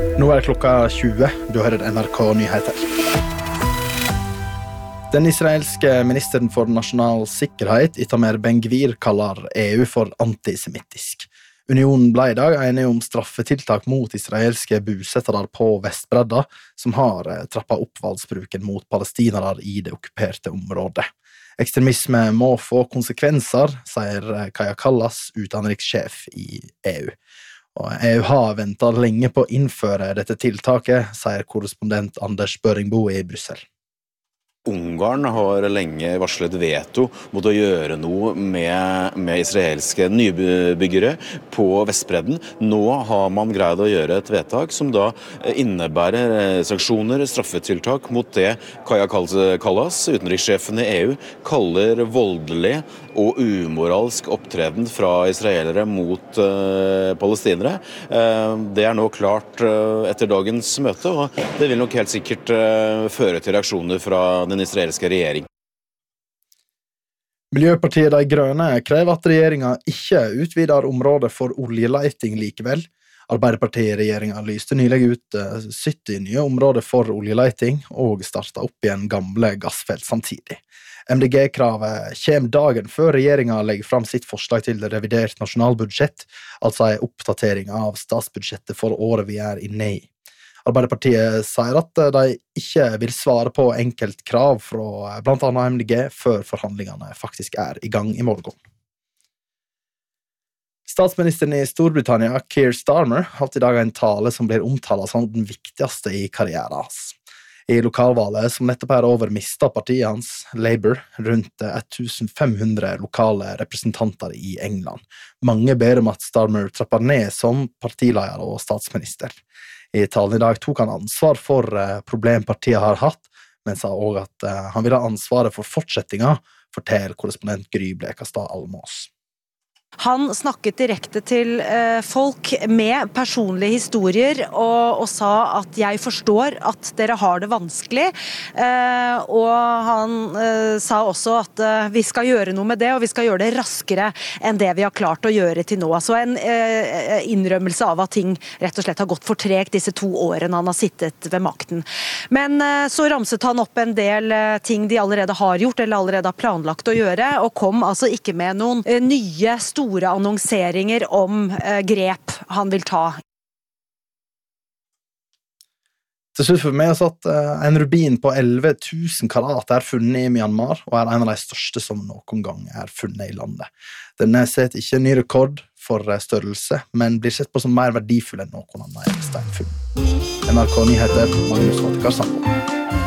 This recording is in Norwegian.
Nå det klokka 20, du hører NRK Nyheter. Den israelske ministeren for nasjonal sikkerhet, Itamar Ben-Gvir, kaller EU for antisemittisk. Unionen ble I dag enige om straffetiltak mot israelske bosettere på Vestbredda, som har trappet opp voldsbruken mot palestinere I det okkuperte området. Ekstremisme må få konsekvenser, sier Kaja Kallas, utenrikssjef I EU. Og EU har ventet lenge på å innføre dette tiltaket, sier korrespondent Anders Børingbo I Brussel. Ungarn har lenge varslet veto mot å gjøre noe med israelske nybyggere på Vestbredden. Nå har man greid å gjøre et vedtak som da innebærer sanksjoner, straffetiltak mot det Kaja Kallas, utenrikssjefen I EU, kaller voldelig og umoralsk opptreden fra israelere mot palestinere. Det nå klart etter dagens møte, og det vil nok helt sikkert føre til reaksjoner fra den israelske regjering. Miljøpartiet De Grønne krever at regjeringen ikke utvider området for oljeleiting likevel. Arbeiderpartiet-regjeringen lyste nylig ut 70 nye områder for oljeleiting og startet opp igjen gamle gassfelt samtidig. MDG-kravet kommer dagen før regjeringen legger fram sitt forslag til revidert nasjonalbudsjett, altså en oppdatering av statsbudsjettet for året vi inne I. Arbeiderpartiet sier at de ikke vil svare på enkelt krav fra blant annet MDG før forhandlingene faktisk I gang I morgen. Statsministeren I Storbritannia, Keir Starmer, holdt I dag en tale som blir omtalt som den viktigste I karrieren hans. I lokalvalget som nettopp over mistet partiet hans, Labour, rundt 1500 lokale representanter I England. Mange ber om at Starmer trapper ned som partileder og statsminister. I talen I dag tok han ansvar for problempartiet har hatt, men sa også at han vil ha ansvaret for fortsettingen, forteller korrespondent Gry Blekastad Almås. Han snakket direkte til folk med personlige historier og sa at jeg forstår at dere har det vanskelig, og han sa også at vi skal gjøre noe med det, og vi skal gjøre det raskere enn det vi har klart å gjøre til nå. Så en innrømmelse av at ting rett og slett har gått for tregt disse 2 årene han har sittet ved makten. Men så ramset han opp en del ting de allerede har gjort, eller allerede har planlagt å gjøre, og kom altså ikke med noen nye store annonseringer om grep han vil ta. Til slutt får vi med oss at en rubin på 11 000 karat funnet I Myanmar, og en av de største som noen gang funnet I landet. Den setter ikke ny rekord for størrelse, men blir sett på som mer verdifull enn noen annen steinfunn. NRK Nyheter, Magnus Vatkarsambo.